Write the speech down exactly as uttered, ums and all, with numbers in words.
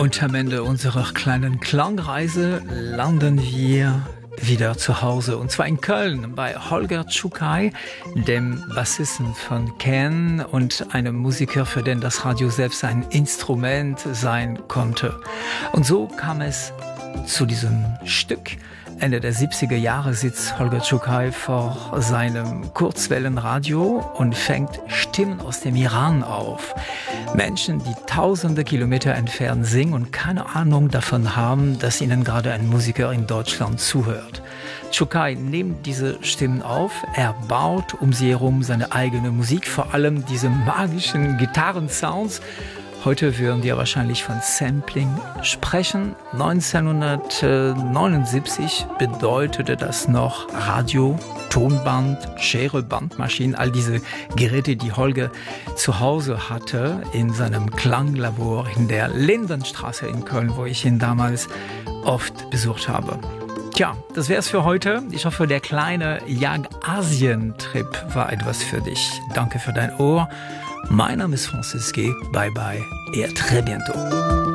Und am Ende unserer kleinen Klangreise landen wir wieder zu Hause, und zwar in Köln bei Holger Czukay, dem Bassisten von Can und einem Musiker, für den das Radio selbst ein Instrument sein konnte. Und so kam es zu diesem Stück. Ende der siebziger Jahre sitzt Holger Czukay vor seinem Kurzwellenradio und fängt Stimmen aus dem Iran auf. Menschen, die tausende Kilometer entfernt singen und keine Ahnung davon haben, dass ihnen gerade ein Musiker in Deutschland zuhört. Czukay nimmt diese Stimmen auf, er baut um sie herum seine eigene Musik, vor allem diese magischen Gitarrensounds. Heute würden wir wahrscheinlich von Sampling sprechen. neunzehnhundertneunundsiebzig bedeutete das noch Radio, Tonband, Schere, Bandmaschinen, all diese Geräte, die Holger zu Hause hatte in seinem Klanglabor in der Lindenstraße in Köln, wo ich ihn damals oft besucht habe. Tja, das wär's für heute. Ich hoffe, der kleine Jag-Asien-Trip war etwas für dich. Danke für dein Ohr. Mein Name ist Francis G. Bye bye et à très bientôt.